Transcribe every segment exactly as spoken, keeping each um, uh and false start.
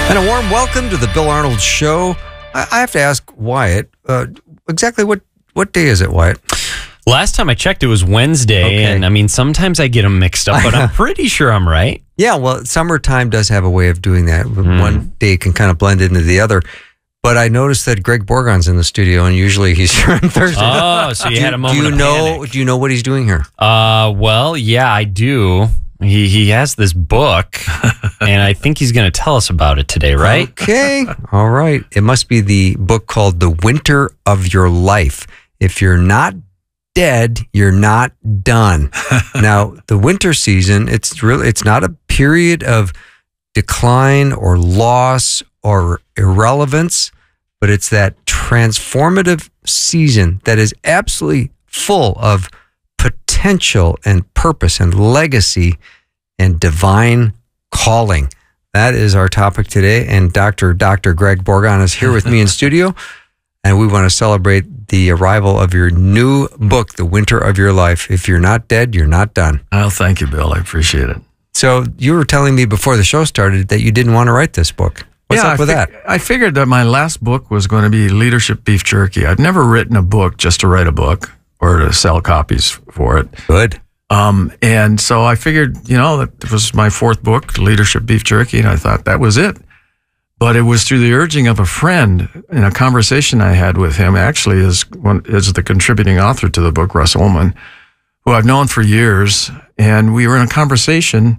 And a warm welcome to the Bill Arnold Show. I, I have to ask Wyatt, uh, exactly what, what day is it, Wyatt? Last time I checked, it was Wednesday, Okay. and I mean, sometimes I get them mixed up, but I'm pretty sure I'm right. Yeah, well, summertime does have a way of doing that. Mm. One day can kind of blend into the other. But I noticed that Greg Borgon's in the studio, and usually he's here on Thursday. Oh, so you do, had a moment do you of know? panic. Do you know what he's doing here? Uh, well, yeah, I do. He he has this book, and I think he's going to tell us about it today, right? Okay, all right. It must be the book called "The Winter of Your Life." If you're not dead, you're not done. Now, the winter season, it's really it's not a period of decline or loss or irrelevance, but it's that transformative season that is absolutely full of potential and purpose and legacy and divine calling. That is our topic today. And Doctor Doctor Greg Borgon is here with me in studio. And we want to celebrate the arrival of your new book, The Winter of Your Life. If you're not dead, you're not done. Oh, thank you, Bill. I appreciate it. So you were telling me before the show started that you didn't want to write this book. What's yeah, up with I that? fig- I figured that my last book was going to be Leadership Beef Jerky. I've never written a book just to write a book or to sell copies for it. Good. Um, and so I figured, you know, that it was my fourth book, Leadership Beef Jerky, and I thought that was it. But it was through the urging of a friend in a conversation I had with him, actually is one, is the contributing author to the book, Russ Ullman, who I've known for years. And we were in a conversation,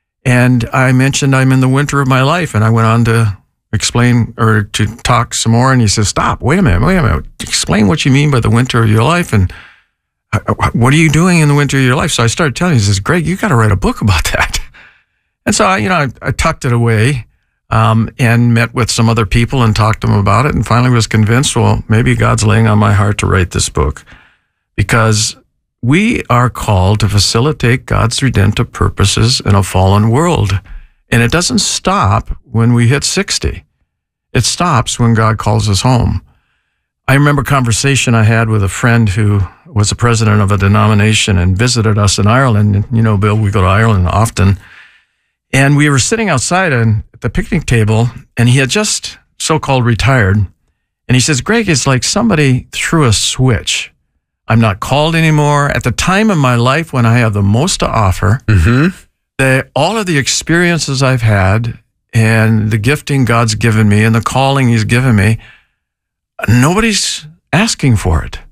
and I mentioned I'm in the winter of my life, and I went on to explain or to talk some more, and he says, stop, wait a minute, wait a minute. Explain what you mean by the winter of your life, and what are you doing in the winter of your life? So I started telling him, he says, Greg, you got to write a book about that. And so, I, you know, I, I tucked it away um, and met with some other people and talked to them about it, and finally was convinced, well, maybe God's laying on my heart to write this book, because we are called to facilitate God's redemptive purposes in a fallen world. And it doesn't stop when we hit sixty. It stops when God calls us home. I remember a conversation I had with a friend who was the president of a denomination and visited us in Ireland. And, you know, Bill, we go to Ireland often. And we were sitting outside on, at the picnic table, and he had just so-called retired. And he says, Greg, it's like somebody threw a switch. I'm not called anymore. At the time of my life when I have the most to offer, Mm-hmm. the, all of the experiences I've had and the gifting God's given me and the calling he's given me, nobody's asking for it.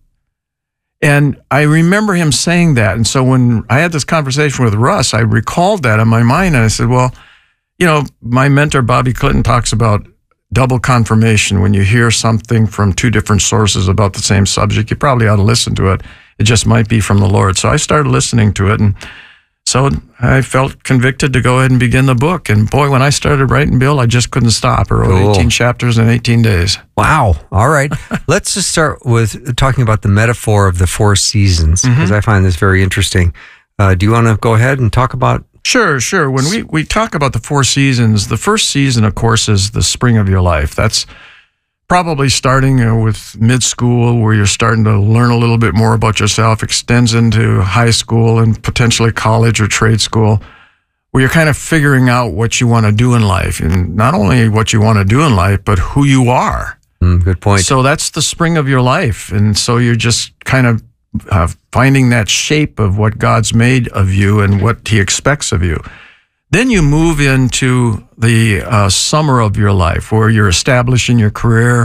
And I remember him saying that. And so when I had this conversation with Russ, I recalled that in my mind. And I said, well, you know, my mentor, Bobby Clinton, talks about double confirmation. When you hear something from two different sources about the same subject, you probably ought to listen to it. It just might be from the Lord. So I started listening to it. And so I felt convicted to go ahead and begin the book. And boy, when I started writing, Bill, I just couldn't stop. I wrote Cool. eighteen chapters in eighteen days. Wow. All right. Let's just start with talking about the metaphor of the four seasons, because Mm-hmm. I find this very interesting. Uh, do you want to go ahead and talk about? Sure, sure. When we, we talk about the four seasons, the first season, of course, is the spring of your life. That's probably starting you know, with mid-school, where you're starting to learn a little bit more about yourself, extends into high school and potentially college or trade school, where you're kind of figuring out what you want to do in life. And not only what you want to do in life, but who you are. Mm, good point. So that's the spring of your life. And so you're just kind of uh, finding that shape of what God's made of you and what he expects of you. Then you move into the uh, summer of your life, where you're establishing your career,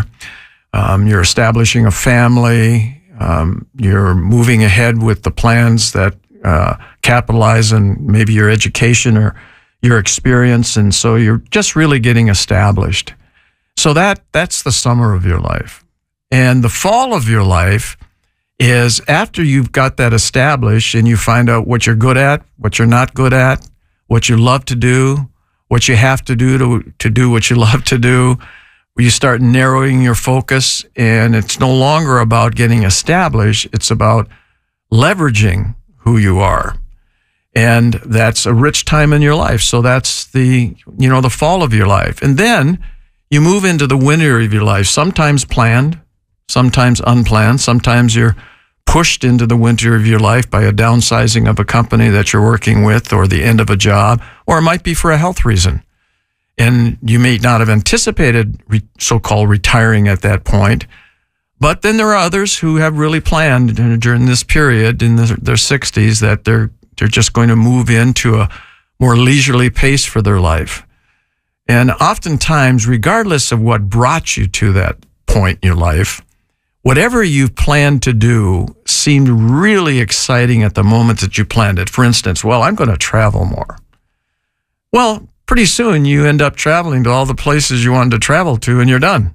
um, you're establishing a family, um, you're moving ahead with the plans that uh, capitalize on maybe your education or your experience. And so you're just really getting established. So that that's the summer of your life. And the fall of your life is after you've got that established and you find out what you're good at, what you're not good at, what you love to do, what you have to do to, to do what you love to do, where you start narrowing your focus, and it's no longer about getting established, it's about leveraging who you are. And that's a rich time in your life. So that's the, you know, the fall of your life. And then you move into the winter of your life, sometimes planned, sometimes unplanned. Sometimes you're pushed into the winter of your life by a downsizing of a company that you're working with, or the end of a job, or it might be for a health reason. And you may not have anticipated re- so-called retiring at that point. But then there are others who have really planned during this period in the, their sixties that they're they're just going to move into a more leisurely pace for their life. And oftentimes, regardless of what brought you to that point in your life, whatever you planned to do seemed really exciting at the moment that you planned it. For instance, well, I'm going to travel more. Well, pretty soon you end up traveling to all the places you wanted to travel to and you're done.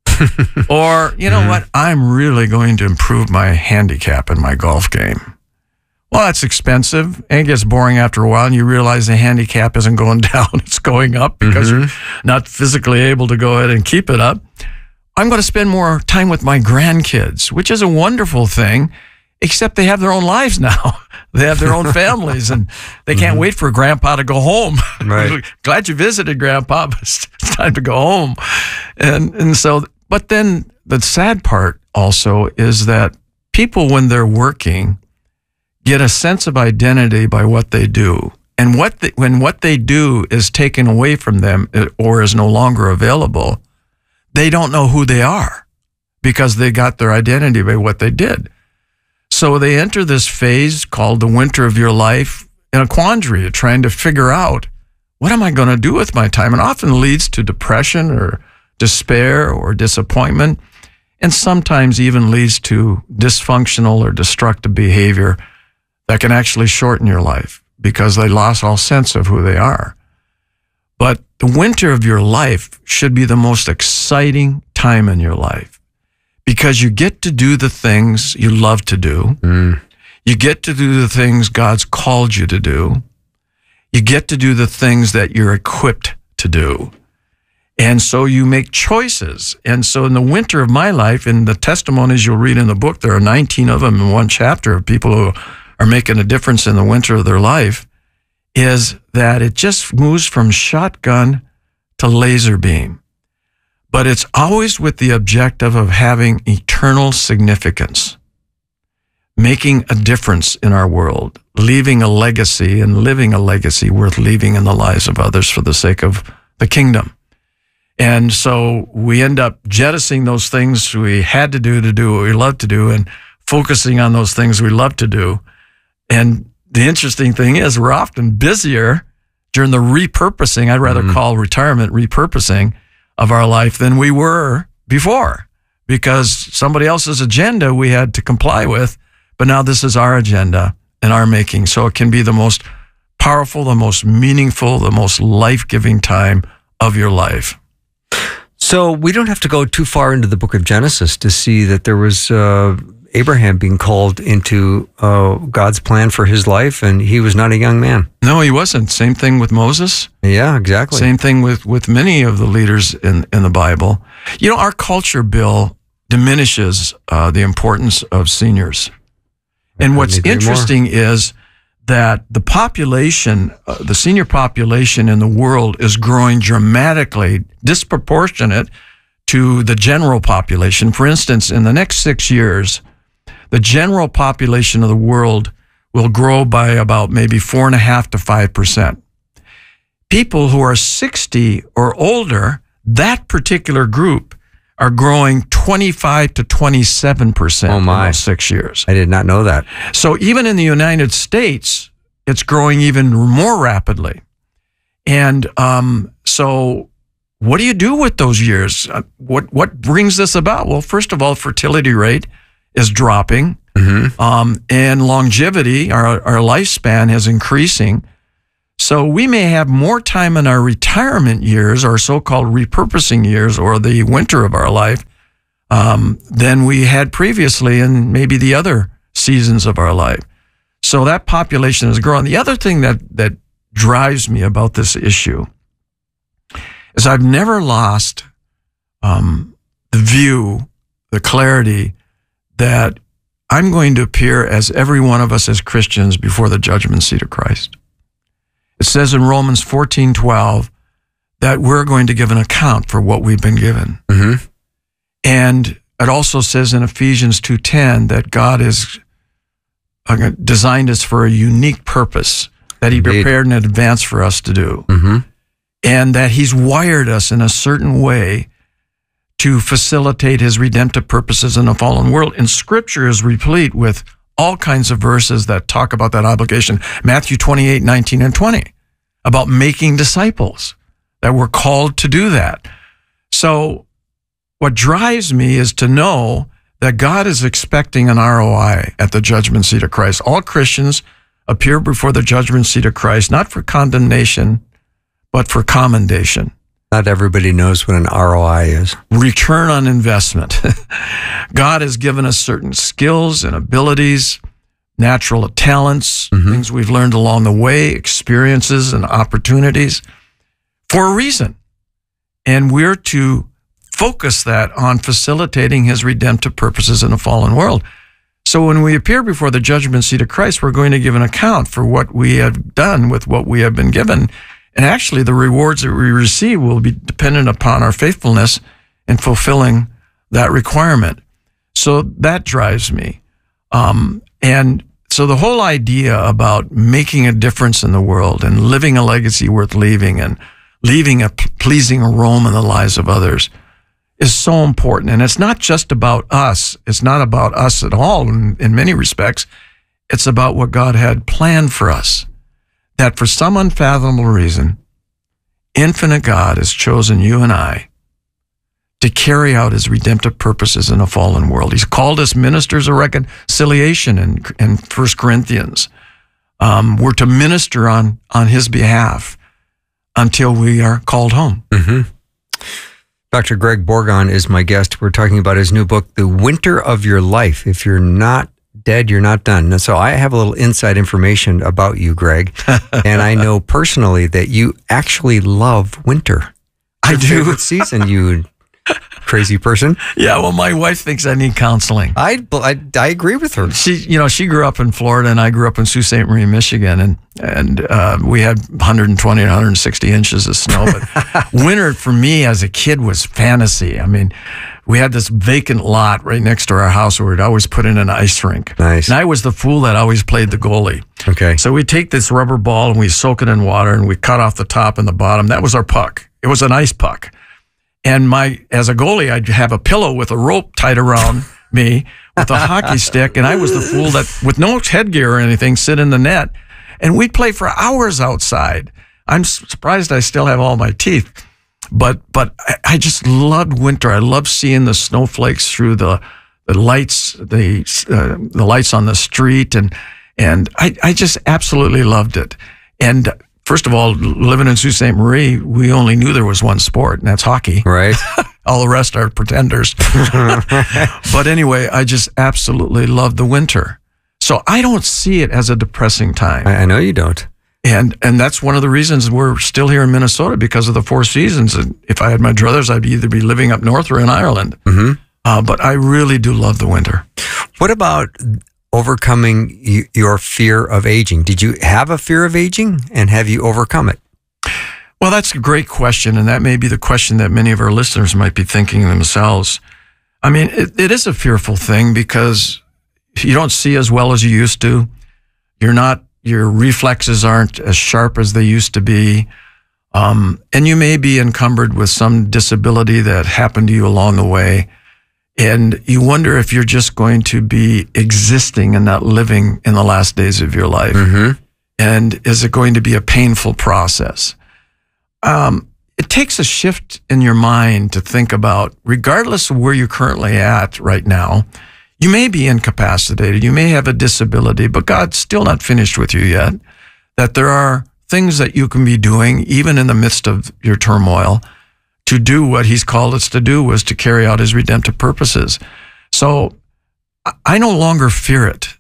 Or, you know mm-hmm. what, I'm really going to improve my handicap in my golf game. Well, that's expensive and it gets boring after a while, and you realize the handicap isn't going down, it's going up because mm-hmm. you're not physically able to go ahead and keep it up. I'm going to spend more time with my grandkids, which is a wonderful thing, except they have their own lives now. They have their own families, and they can't mm-hmm. wait for Grandpa to go home. Right. Glad you visited, Grandpa, but it's time to go home. And and so, but then the sad part also is that people, when they're working, get a sense of identity by what they do. And what they, when what they do is taken away from them or is no longer available, they don't know who they are because they got their identity by what they did. So they enter this phase called the winter of your life in a quandary, trying to figure out, what am I going to do with my time? And often leads to depression or despair or disappointment, and sometimes even leads to dysfunctional or destructive behavior that can actually shorten your life because they lost all sense of who they are. But the winter of your life should be the most exciting time in your life because you get to do the things you love to do. Mm. You get to do the things God's called you to do. You get to do the things that you're equipped to do. And so you make choices. And so in the winter of my life, in the testimonies you'll read in the book, there are nineteen of them in one chapter of people who are making a difference in the winter of their life, is that it just moves from shotgun to laser beam. But it's always with the objective of having eternal significance, making a difference in our world, leaving a legacy and living a legacy worth leaving in the lives of others for the sake of the kingdom. And so we end up jettisoning those things we had to do to do what we love to do and focusing on those things we love to do. And the interesting thing is we're often busier during the repurposing, I'd rather mm-hmm. call retirement repurposing of our life than we were before, because somebody else's agenda we had to comply with, but now this is our agenda and our making. So it can be the most powerful, the most meaningful, the most life-giving time of your life. So we don't have to go too far into the book of Genesis to see that there was uh, Abraham being called into uh, God's plan for his life, and he was not a young man. No, he wasn't. Same thing with Moses. Yeah, exactly. Same thing with, with many of the leaders in, in the Bible. You know, our culture, Bill, diminishes uh, the importance of seniors. And what's interesting is that the population, uh, the senior population in the world is growing dramatically, disproportionate to the general population. For instance, in the next six years, the general population of the world will grow by about maybe four and a half to five percent. People who are sixty or older, that particular group, are growing twenty-five to twenty-seven percent oh my. in those six years. I did not know that. So even in the United States, it's growing even more rapidly. And um, so what do you do with those years? Uh, what what brings this about? Well, first of all, fertility rate is dropping, mm-hmm. um, and longevity, our, our lifespan is increasing. So we may have more time in our retirement years, our so-called repurposing years, or the winter of our life, um, than we had previously in maybe the other seasons of our life. So that population is growing. The other thing that, that drives me about this issue is I've never lost um, the view, the clarity that I'm going to appear as every one of us as Christians before the judgment seat of Christ. It says in Romans fourteen twelve that we're going to give an account for what we've been given. Mm-hmm. And it also says in Ephesians two ten that God has designed us for a unique purpose that he Indeed. prepared in advance for us to do. Mm-hmm. and that he's wired us in a certain way to facilitate his redemptive purposes in a fallen world. And Scripture is replete with all kinds of verses that talk about that obligation. Matthew twenty-eight, nineteen, and twenty, about making disciples, that we're called to do that. So what drives me is to know that God is expecting an R O I at the judgment seat of Christ. All Christians appear before the judgment seat of Christ, not for condemnation, but for commendation. Not everybody knows what an R O I is. Return on investment. God has given us certain skills and abilities, natural talents, mm-hmm. things we've learned along the way, experiences and opportunities for a reason. And we're to focus that on facilitating his redemptive purposes in a fallen world. So when we appear before the judgment seat of Christ, we're going to give an account for what we have done with what we have been given. And actually, the rewards that we receive will be dependent upon our faithfulness in fulfilling that requirement. So that drives me. Um, and so the whole idea about making a difference in the world and living a legacy worth leaving and leaving a pleasing aroma in the lives of others is so important. And it's not just about us. It's not about us at all in, in many respects. It's about what God had planned for us. That for some unfathomable reason, infinite God has chosen you and I to carry out his redemptive purposes in a fallen world. He's called us ministers of reconciliation in, in First Corinthians. Um, we're to minister on, on his behalf until we are called home. Mm-hmm. Doctor Greg Bourgond is my guest. We're talking about his new book, The Winter of Your Life. If you're not dead, you're not done. And so I have a little inside information about you, Greg. And I know personally that you actually love winter. I do. Favorite season, you crazy person. Yeah, well, my wife thinks I need counseling. I, I, I agree with her. She, you know, she grew up in Florida, and I grew up in Sault Ste. Marie, Michigan, and and uh, we had one hundred twenty, one hundred sixty inches of snow. But winter for me as a kid was fantasy. I mean, we had this vacant lot right next to our house where we'd always put in an ice rink. Nice. And I was the fool that always played the goalie. Okay. So we'd take this rubber ball and we soak it in water and we cut off the top and the bottom. That was our puck. It was an ice puck. And my, as a goalie, I'd have a pillow with a rope tied around me with a hockey stick. And I was the fool that, with no headgear or anything, sit in the net. And we'd play for hours outside. I'm surprised I still have all my teeth. But but I, I just loved winter. I loved seeing the snowflakes through the the lights, the uh, the lights on the street. And and I, I just absolutely loved it. And first of all, living in Sault Ste. Marie, we only knew there was one sport, and that's hockey. Right. All the rest are pretenders. But anyway, I just absolutely love the winter. So I don't see it as a depressing time. I, I know you don't. And and that's one of the reasons we're still here in Minnesota, because of the four seasons. And if I had my druthers, I'd either be living up north or in Ireland. Mm-hmm. Uh, but I really do love the winter. What about overcoming y- your fear of aging? Did you have a fear of aging, and have you overcome it? Well, that's a great question, and that may be the question that many of our listeners might be thinking themselves. I mean, it, it is a fearful thing because you don't see as well as you used to. You're not, your reflexes aren't as sharp as they used to be. Um, and you may be encumbered with some disability that happened to you along the way. And you wonder if you're just going to be existing and not living in the last days of your life. Mm-hmm. And is it going to be a painful process? Um, it takes a shift in your mind to think about, regardless of where you're currently at right now, you may be incapacitated, you may have a disability, but God's still not finished with you yet. That there are things that you can be doing, even in the midst of your turmoil, to do what he's called us to do, was to carry out his redemptive purposes. So I no longer fear it.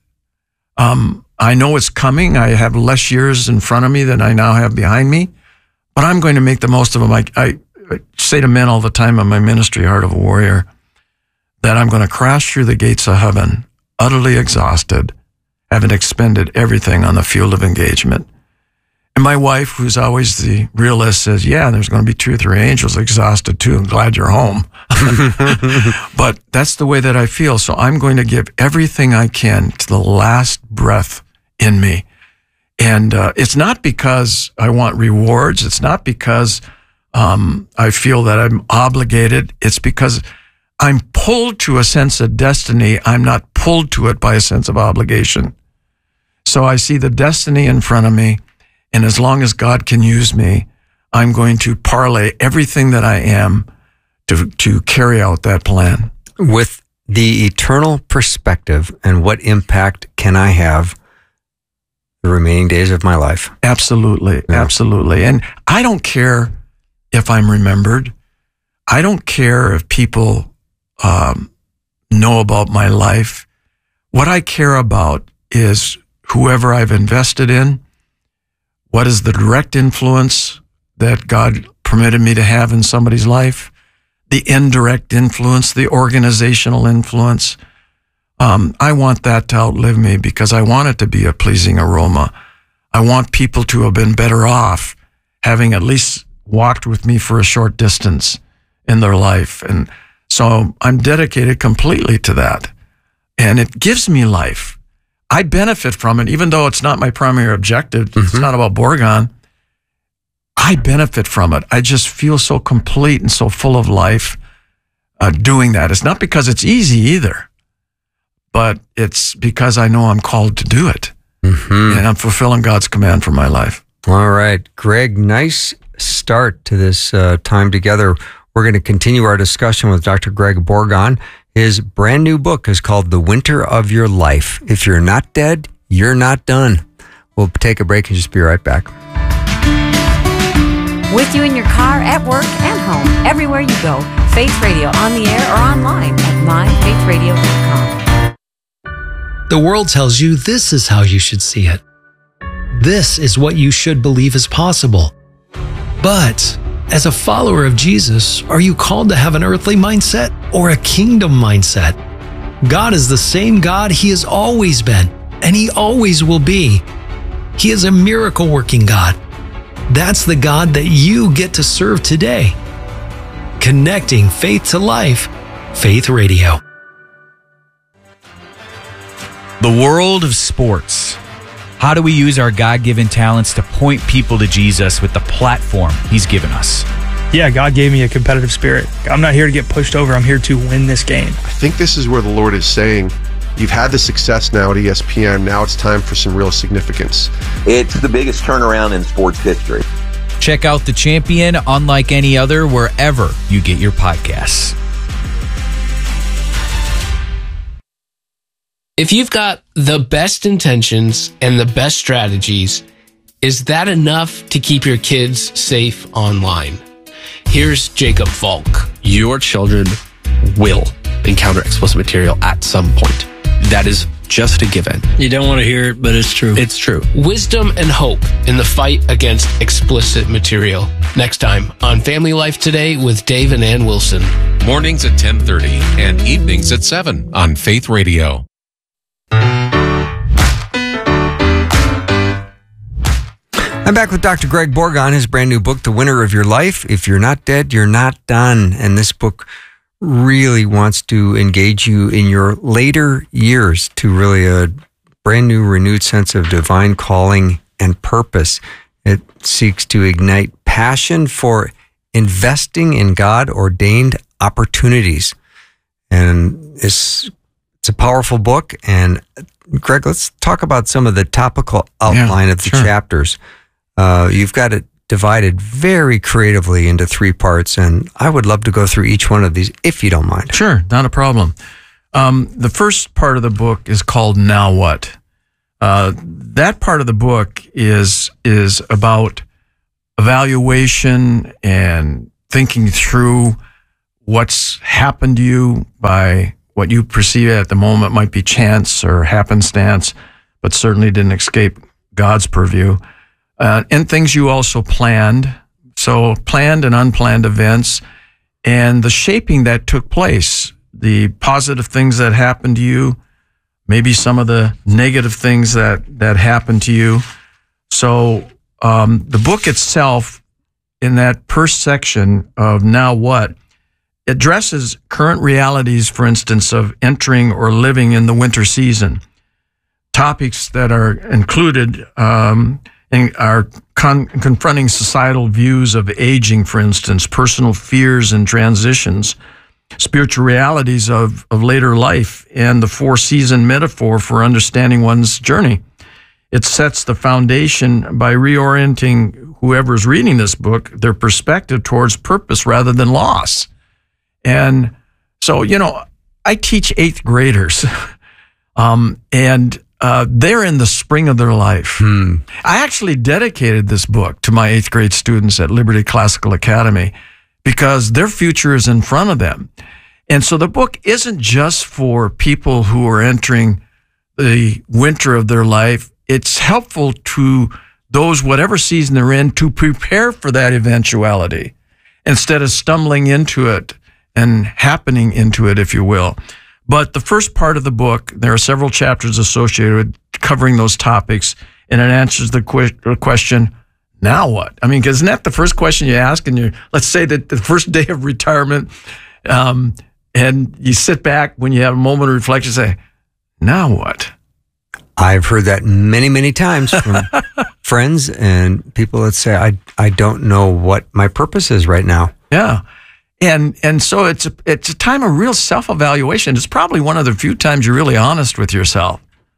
Um, I know it's coming. I have less years in front of me than I now have behind me, but I'm going to make the most of them. I, I, I say to men all the time in my ministry, Heart of a Warrior, that I'm going to crash through the gates of heaven, utterly exhausted, having expended everything on the field of engagement. And my wife, who's always the realist, says, yeah, there's going to be two or three angels exhausted too. I'm glad you're home. But that's the way that I feel. So I'm going to give everything I can to the last breath in me. And uh, it's not because I want rewards. It's not because um, I feel that I'm obligated. It's because I'm pulled to a sense of destiny. I'm not pulled to it by a sense of obligation. So I see the destiny in front of me, and as long as God can use me, I'm going to parlay everything that I am to to carry out that plan. With the eternal perspective, and what impact can I have the remaining days of my life? Absolutely, yeah. absolutely. And I don't care if I'm remembered. I don't care if people um, know about my life. What I care about is whoever I've invested in. What is the direct influence that God permitted me to have in somebody's life? The indirect influence, the organizational influence. Um, I want that to outlive me because I want it to be a pleasing aroma. I want people to have been better off having at least walked with me for a short distance in their life. And so I'm dedicated completely to that. And it gives me life. I benefit from it, even though it's not my primary objective. Mm-hmm. It's not about Borgon. I benefit from it. I just feel so complete and so full of life uh, doing that. It's not because it's easy either, but it's because I know I'm called to do it. Mm-hmm. And I'm fulfilling God's command for my life. All right, Greg, nice start to this uh, time together. We're going to continue our discussion with Doctor Greg Borgon. His brand new book is called The Winter of Your Life. If you're not dead, you're not done. We'll take a break and just be right back. With you in your car, at work, and home, everywhere you go. Faith Radio, on the air or online at my faith radio dot com. The world tells you this is how you should see it. This is what you should believe is possible. But as a follower of Jesus, are you called to have an earthly mindset or a kingdom mindset? God is the same God He has always been, and He always will be. He is a miracle-working God. That's the God that you get to serve today. Connecting faith to life, Faith Radio. The world of sports. How do we use our God-given talents to point people to Jesus with the platform He's given us? Yeah, God gave me a competitive spirit. I'm not here to get pushed over. I'm here to win this game. I think this is where the Lord is saying, you've had the success now at E S P N. Now it's time for some real significance. It's the biggest turnaround in sports history. Check out The Champion, unlike any other, wherever you get your podcasts. If you've got the best intentions and the best strategies, is that enough to keep your kids safe online? Here's Jacob Falk. Your children will encounter explicit material at some point. That is just a given. You don't want to hear it, but it's true. It's true. Wisdom and hope in the fight against explicit material. Next time on Family Life Today with Dave and Ann Wilson. Mornings at ten thirty and evenings at seven on Faith Radio. I'm back with Doctor Greg Borgon, his brand new book, The Winter of Your Life. If you're not dead, you're not done. And this book really wants to engage you in your later years to really a brand new, renewed sense of divine calling and purpose. It seeks to ignite passion for investing in God-ordained opportunities. And it's, it's a powerful book. And Greg, let's talk about some of the topical outline yeah, of the sure. chapters. Uh, you've got it divided very creatively into three parts, and I would love to go through each one of these if you don't mind. Sure, not a problem. Um, the first part of the book is called Now What? Uh, that part of the book is is about evaluation and thinking through what's happened to you by what you perceive at the moment might be chance or happenstance, but certainly didn't escape God's purview. Uh, and things you also planned, so planned and unplanned events, and the shaping that took place, the positive things that happened to you, maybe some of the negative things that, that happened to you. So um, the book itself, in that first section of Now What, addresses current realities, for instance, of entering or living in the winter season. topics that are included um, in, are con- confronting societal views of aging, for instance, personal fears and transitions, spiritual realities of, of later life, and the four-season metaphor for understanding one's journey. It sets the foundation by reorienting whoever's reading this book, their perspective towards purpose rather than loss. And so, you know, I teach eighth graders, um, and uh, they're in the spring of their life. Hmm. I actually dedicated this book to my eighth grade students at Liberty Classical Academy because their future is in front of them. And so the book isn't just for people who are entering the winter of their life. It's helpful to those, whatever season they're in, to prepare for that eventuality instead of stumbling into it and happening into it, if you will. But the first part of the book, there are several chapters associated with covering those topics, and it answers the que- question, now what? I mean, isn't that the first question you ask? And you, let's say that the first day of retirement, um, and you sit back when you have a moment of reflection, say, now what? I've heard that many, many times from friends and people that say, I, I don't know what my purpose is right now. Yeah. And and so it's a, it's a time of real self-evaluation. It's probably one of the few times you're really honest with yourself.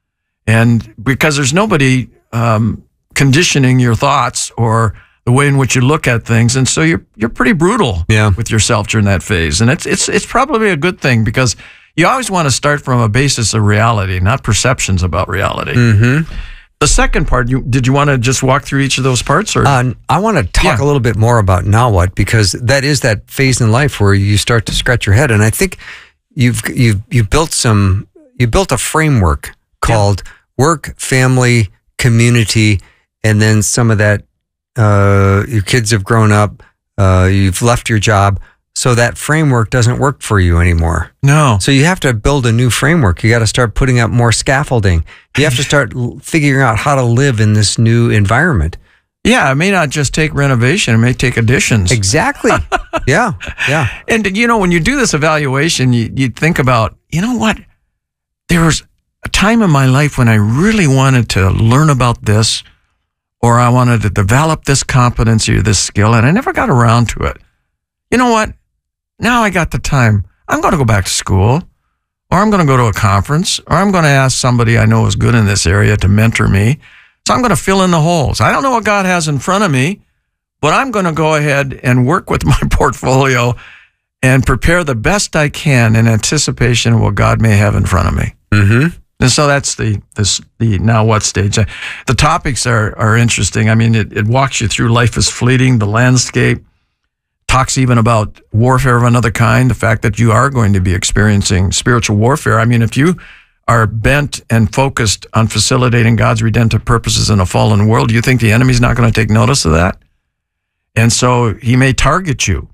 And because there's nobody um, conditioning your thoughts or the way in which you look at things. And so you're you're pretty brutal yeah. with yourself during that phase. And it's it's it's probably a good thing because you always want to start from a basis of reality, not perceptions about reality. Mm-hmm. The second part, you, did you want to just walk through each of those parts? Or uh, I want to talk yeah. a little bit more about now what, because that is that phase in life where you start to scratch your head. And I think you've you've you built some you built a framework called yeah. work, family, community, and then some of that. Uh, your kids have grown up. Uh, you've left your job. So that framework doesn't work for you anymore. No. So you have to build a new framework. You got to start putting up more scaffolding. You have to start l- figuring out how to live in this new environment. Yeah, it may not just take renovation. It may take additions. Exactly. yeah, yeah. And, you know, when you do this evaluation, you, you think about, you know what? There was a time in my life when I really wanted to learn about this, or I wanted to develop this competency or this skill, and I never got around to it. You know what? Now I got the time. I'm going to go back to school, or I'm going to go to a conference, or I'm going to ask somebody I know is good in this area to mentor me. So I'm going to fill in the holes. I don't know what God has in front of me, but I'm going to go ahead and work with my portfolio and prepare the best I can in anticipation of what God may have in front of me. Mm-hmm. And so that's the this, the now what stage. The topics are are interesting. I mean, it, it walks you through life is fleeting, the landscape. Talks even about warfare of another kind, the fact that you are going to be experiencing spiritual warfare. I mean, if you are bent and focused on facilitating God's redemptive purposes in a fallen world, you think the enemy's not going to take notice of that? And so he may target you.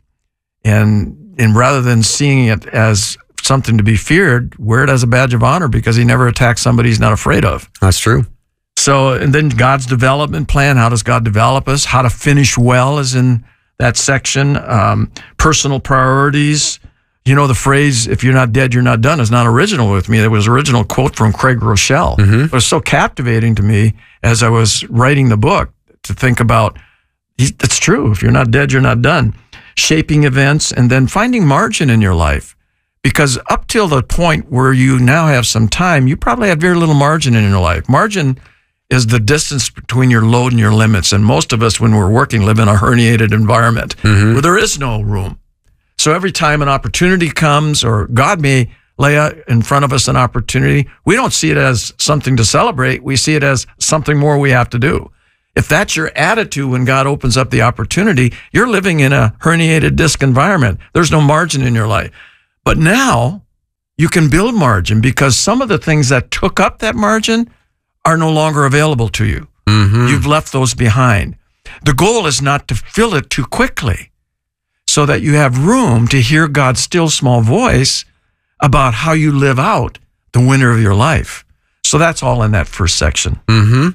And, and rather than seeing it as something to be feared, wear it as a badge of honor because he never attacks somebody he's not afraid of. That's true. So, and then God's development plan, how does God develop us? How to finish well is in that section. Um, personal priorities. You know, the phrase, if you're not dead, you're not done, is not original with me. It was an original quote from Craig Rochelle. Mm-hmm. It was so captivating to me as I was writing the book to think about, it's true. If you're not dead, you're not done. Shaping events and then finding margin in your life. Because up till the point where you now have some time, you probably had very little margin in your life. Margin is the distance between your load and your limits. And most of us, when we're working, live in a herniated environment mm-hmm. where there is no room. So every time an opportunity comes, or God may lay out in front of us an opportunity, we don't see it as something to celebrate. We see it as something more we have to do. If that's your attitude when God opens up the opportunity, you're living in a herniated disc environment. There's no margin in your life. But now you can build margin because some of the things that took up that margin are no longer available to you. Mm-hmm. You've left those behind. The goal is not to fill it too quickly so that you have room to hear God's still small voice about how you live out the winter of your life. So that's all in that first section. Mm-hmm.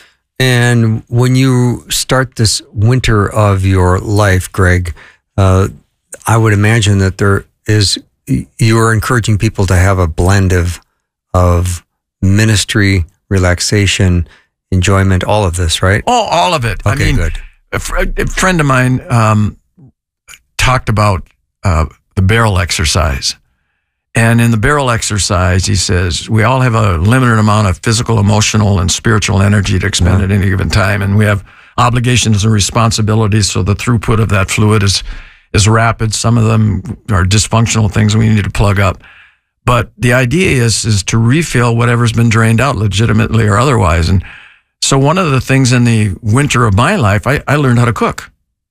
And when you start this winter of your life, Greg, uh, I would imagine that there is, you are encouraging people to have a blend of, of ministry, relaxation, enjoyment, all of this, right? Oh, all of it. Okay, I mean, good. A, fr- a friend of mine um, talked about uh, the barrel exercise. And in the barrel exercise, he says, we all have a limited amount of physical, emotional, and spiritual energy to expend at any given time. And we have obligations and responsibilities, so the throughput of that fluid is is rapid. Some of them are dysfunctional things we need to plug up. But the idea is, is to refill whatever's been drained out, legitimately or otherwise. And so one of the things in the winter of my life, I, I learned how to cook.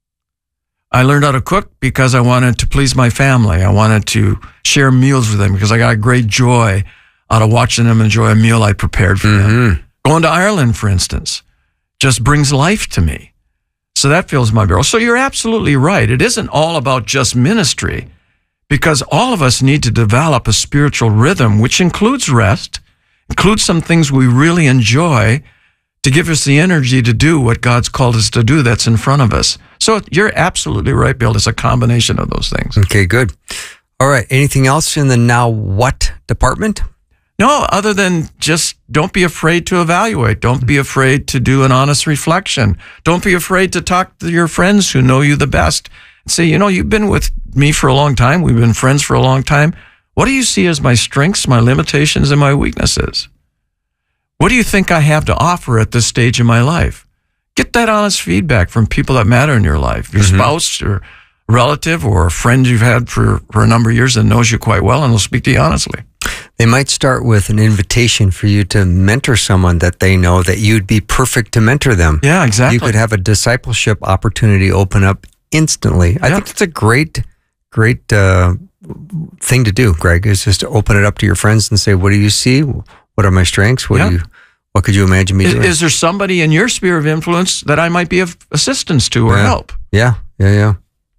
I learned how to cook because I wanted to please my family. I wanted to share meals with them because I got great joy out of watching them enjoy a meal I prepared for Mm-hmm. them. Going to Ireland, for instance, just brings life to me. So that fills my barrel. So you're absolutely right. It isn't all about just ministry, because all of us need to develop a spiritual rhythm, which includes rest, includes some things we really enjoy, to give us the energy to do what God's called us to do that's in front of us. So you're absolutely right, Bill. It's a combination of those things. Okay, good. All right. Anything else in the now what department? No, other than just don't be afraid to evaluate. Don't be afraid to do an honest reflection. Don't be afraid to talk to your friends who know you the best and say, you know, you've been with me for a long time. We've been friends for a long time. What do you see as my strengths, my limitations, and my weaknesses? What do you think I have to offer at this stage in my life? Get that honest feedback from people that matter in your life, your Mm-hmm. spouse or relative or a friend you've had for, for a number of years that knows you quite well and will speak to you honestly. They might start with an invitation for you to mentor someone that they know that you'd be perfect to mentor them. Yeah, exactly. You could have a discipleship opportunity open up instantly. I Yeah. think that's a great, great uh, thing to do, Greg, is just to open it up to your friends and say, what do you see? What are my strengths? What Yeah. do you, what could you imagine me Is, doing? is there somebody in your sphere of influence that I might be of assistance to or Yeah. help? Yeah, yeah, yeah.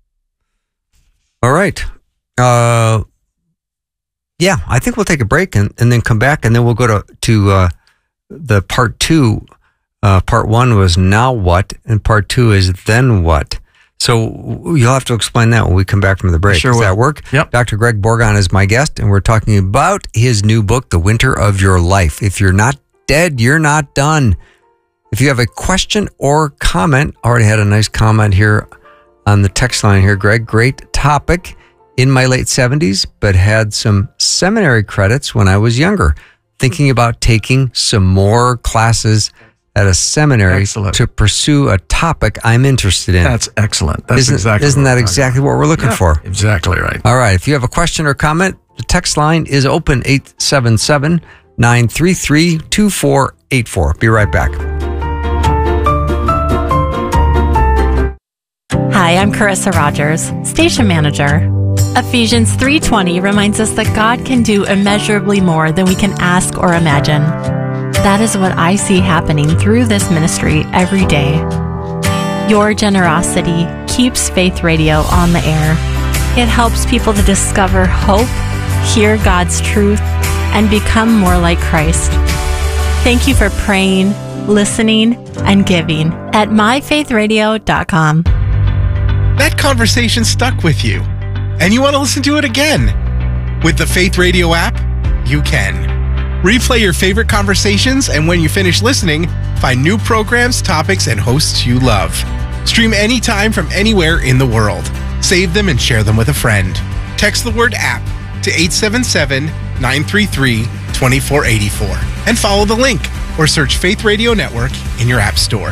All right. Uh, yeah, I think we'll take a break and, and then come back, and then we'll go to, to uh, the part two. Uh, part one was now what, and part two is then what. So you'll have to explain that when we come back from the break. Sure Does will. that work? Yep. Doctor Greg Borgon is my guest, and we're talking about his new book, The Winter of Your Life. If you're not dead, you're not done. If you have a question or comment, already had a nice comment here on the text line here, Greg. Great topic. In my late seventies, but had some seminary credits when I was younger. Thinking about taking some more classes at a seminary Excellent. to pursue a topic I'm interested in. That's excellent. That's isn't, exactly Isn't what that we're exactly talking what we're looking about. for? Yeah, exactly right. All right. If you have a question or comment, the text line is open, eight seven seven, nine three three, two four eight four. Be right back. Hi, I'm Carissa Rogers, station manager. Ephesians three twenty reminds us that God can do immeasurably more than we can ask or imagine. That is what I see happening through this ministry every day. Your generosity keeps Faith Radio on the air. It helps people to discover hope, hear God's truth, and become more like Christ. Thank you for praying, listening, and giving at my faith radio dot com. That conversation stuck with you, and you want to listen to it again. With the Faith Radio app, you can. Replay your favorite conversations, and when you finish listening, find new programs, topics, and hosts you love. Stream anytime from anywhere in the world. Save them and share them with a friend. Text the word app to eight seven seven, nine three three, two four eight four and follow the link or search Faith Radio Network in your app store.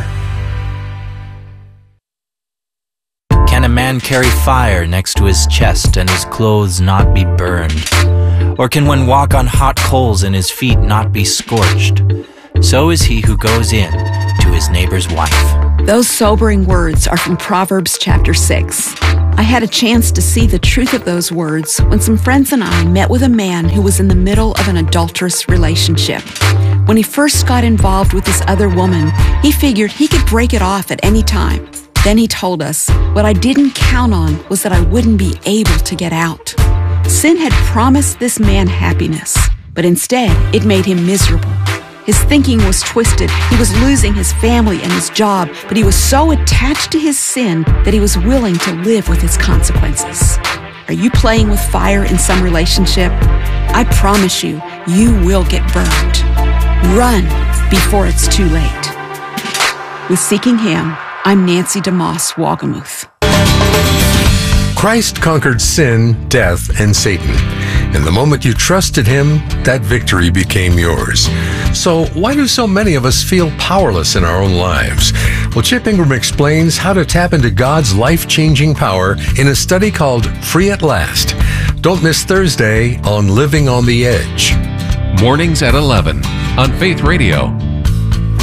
Can a man carry fire next to his chest and his clothes not be burned? Or can one walk on hot coals and his feet not be scorched? So is he who goes in to his neighbor's wife. Those sobering words are from Proverbs chapter six. I had a chance to see the truth of those words when some friends and I met with a man who was in the middle of an adulterous relationship. When he first got involved with this other woman, he figured he could break it off at any time. Then he told us, what I didn't count on was that I wouldn't be able to get out. Sin had promised this man happiness, but instead it made him miserable. His thinking was twisted. He was losing his family and his job, but he was so attached to his sin that he was willing to live with its consequences. Are you playing with fire in some relationship? I promise you, you will get burned. Run. before it's too late. With Seeking Him, I'm Nancy DeMoss Wagamuth. Christ conquered sin, death, and Satan. And the moment you trusted him, that victory became yours. So why do so many of us feel powerless in our own lives? Well, Chip Ingram explains how to tap into God's life-changing power in a study called Free at Last. Don't miss Thursday on Living on the Edge. Mornings at eleven on Faith Radio.